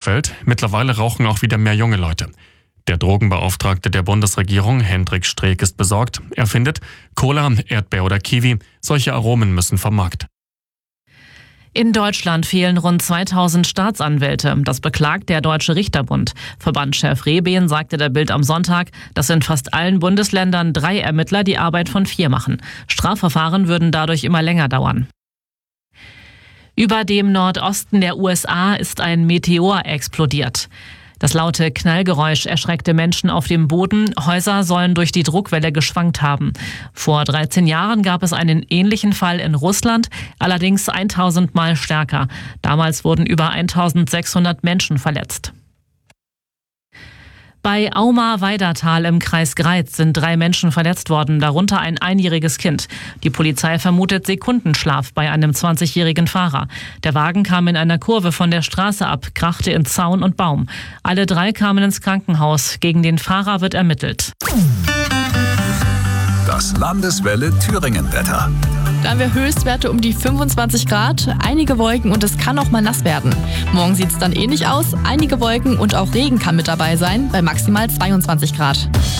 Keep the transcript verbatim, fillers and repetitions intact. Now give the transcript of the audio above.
Bielefeld. Mittlerweile rauchen auch wieder mehr junge Leute. Der Drogenbeauftragte der Bundesregierung, Hendrik Streeck, ist besorgt. Er findet, Cola, Erdbeer oder Kiwi, solche Aromen müssen vom Markt. In Deutschland fehlen rund zweitausend Staatsanwälte. Das beklagt der Deutsche Richterbund. Verbandschef Rehben sagte der Bild am Sonntag, dass in fast allen Bundesländern drei Ermittler die Arbeit von vier machen. Strafverfahren würden dadurch immer länger dauern. Über dem Nordosten der U S A ist ein Meteor explodiert. Das laute Knallgeräusch erschreckte Menschen auf dem Boden. Häuser sollen durch die Druckwelle geschwankt haben. Vor dreizehn Jahren gab es einen ähnlichen Fall in Russland, allerdings tausend Mal stärker. Damals wurden über eintausendsechshundert Menschen verletzt. Bei Auma-Weidertal im Kreis Greiz sind drei Menschen verletzt worden, darunter ein einjähriges Kind. Die Polizei vermutet Sekundenschlaf bei einem zwanzigjährigen Fahrer. Der Wagen kam in einer Kurve von der Straße ab, krachte in Zaun und Baum. Alle drei kamen ins Krankenhaus. Gegen den Fahrer wird ermittelt. Das Landeswelle Thüringen-Wetter. Da haben wir Höchstwerte um die fünfundzwanzig Grad, einige Wolken und es kann auch mal nass werden. Morgen sieht es dann ähnlich aus, einige Wolken und auch Regen kann mit dabei sein, bei maximal zweiundzwanzig Grad.